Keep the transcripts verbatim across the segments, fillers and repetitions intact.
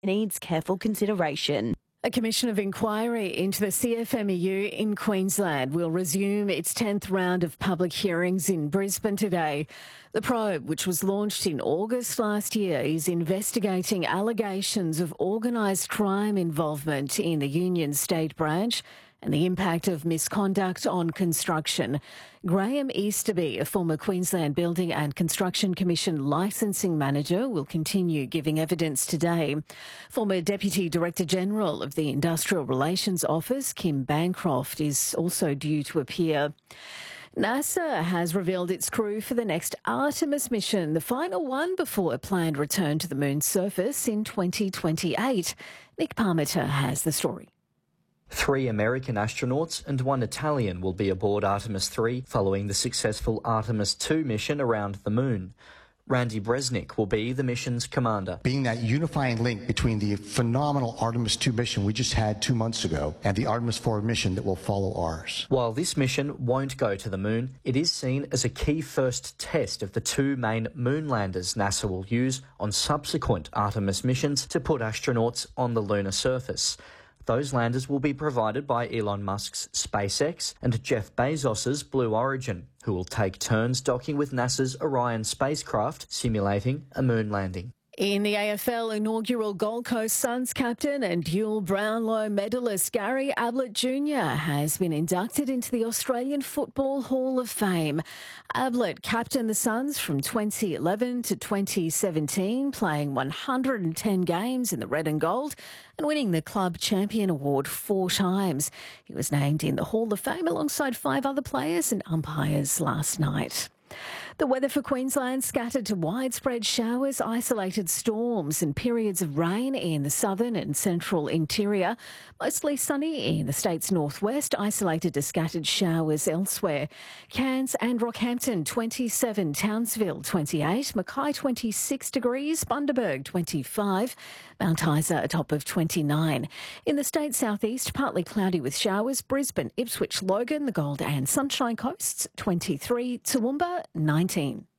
needs careful consideration. A commission of inquiry into the C F M E U in Queensland will resume its tenth round of public hearings in Brisbane today. The probe, which was launched in August last year, is investigating allegations of organised crime involvement in the union state branch and the impact of misconduct on construction. Graham Easterby, a former Queensland Building and Construction Commission licensing manager, will continue giving evidence today. Former Deputy Director General of the Industrial Relations Office, Kim Bancroft, is also due to appear. NASA has revealed its crew for the next Artemis mission, the final one before a planned return to the moon's surface in twenty twenty-eight. Nick Parmenter has the story. Three American astronauts and one Italian will be aboard Artemis three following the successful Artemis two mission around the moon. Randy Bresnik will be the mission's commander. Being that unifying link between the phenomenal Artemis two mission we just had two months ago and the Artemis four mission that will follow ours. While this mission won't go to the moon, it is seen as a key first test of the two main moon landers NASA will use on subsequent Artemis missions to put astronauts on the lunar surface. Those landers will be provided by Elon Musk's SpaceX and Jeff Bezos's Blue Origin, who will take turns docking with NASA's Orion spacecraft, simulating a moon landing. In the A F L, inaugural Gold Coast Suns captain and dual Brownlow medalist Gary Ablett Junior has been inducted into the Australian Football Hall of Fame. Ablett captained the Suns from twenty eleven to twenty seventeen, playing one hundred ten games in the red and gold and winning the Club Champion Award four times. He was named in the Hall of Fame alongside five other players and umpires last night. The weather for Queensland scattered to widespread showers, isolated storms and periods of rain in the southern and central interior. Mostly sunny in the state's northwest, isolated to scattered showers elsewhere. Cairns and Rockhampton twenty-seven, Townsville twenty-eight, Mackay twenty-six degrees, Bundaberg twenty-five, Mount Isa a top of twenty-nine. In the state's southeast, partly cloudy with showers, Brisbane, Ipswich, Logan, the Gold and Sunshine Coasts twenty-three, Toowoomba nineteen.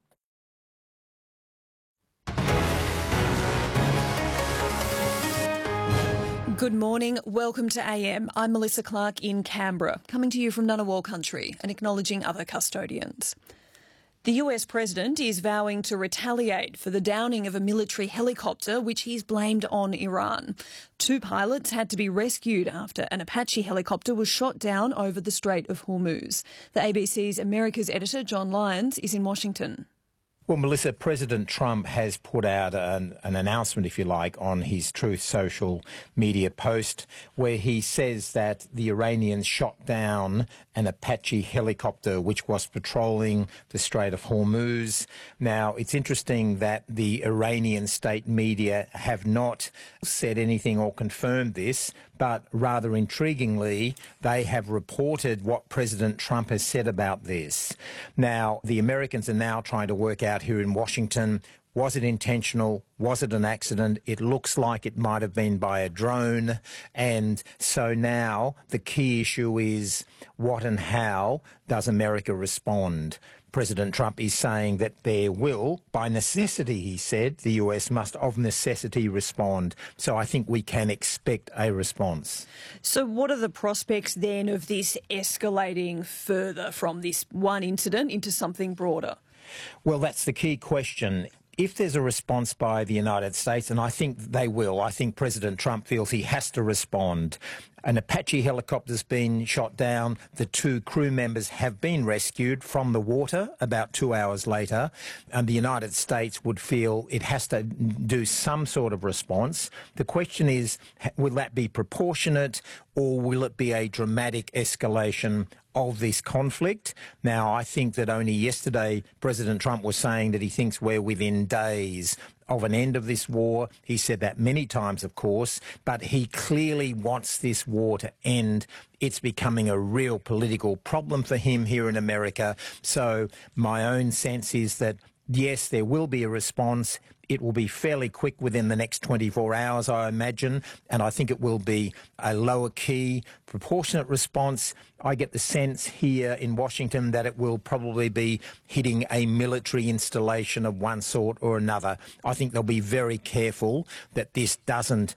Good morning. Welcome to A M. I'm Melissa Clark in Canberra, coming to you from Ngunnawal country and acknowledging other custodians. The U S president is vowing to retaliate for the downing of a military helicopter, which he's blamed on Iran. Two pilots had to be rescued after an Apache helicopter was shot down over the Strait of Hormuz. The A B C's America's editor, John Lyons, is in Washington. Well, Melissa, President Trump has put out an, an announcement, if you like, on his Truth social media post where he says that the Iranians shot down an Apache helicopter which was patrolling the Strait of Hormuz. Now, it's interesting that the Iranian state media have not said anything or confirmed this, but rather intriguingly, they have reported what President Trump has said about this. Now, the Americans are now trying to work out here in Washington, was it intentional? Was it an accident? It looks like it might have been by a drone. And so now the key issue is what and how does America respond? President Trump is saying that there will, by necessity, he said, the U S must of necessity respond. So I think we can expect a response. So what are the prospects then of this escalating further from this one incident into something broader? Well, that's the key question. If there's a response by the United States, and I think they will, I think President Trump feels he has to respond. An Apache helicopter's been shot down. The two crew members have been rescued from the water about two hours later. And the United States would feel it has to do some sort of response. The question is, will that be proportionate or will it be a dramatic escalation of this conflict? Now, I think that only yesterday President Trump was saying that he thinks we're within days of an end of this war. He said that many times, of course, but he clearly wants this war to end. It's becoming a real political problem for him here in America. So my own sense is that, yes, there will be a response. It will be fairly quick within the next twenty-four hours, I imagine, and I think it will be a lower key, proportionate response. I get the sense here in Washington that it will probably be hitting a military installation of one sort or another. I think they'll be very careful that this doesn't